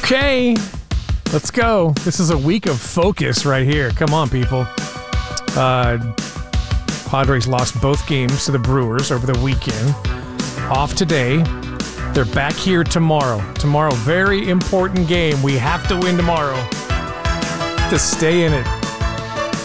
Okay, let's go. This is a week of focus right here. Come on, people. Padres lost both games to the Brewers over the weekend. Off today. They're back here tomorrow. Tomorrow, very important game. We have to win tomorrow to stay in it.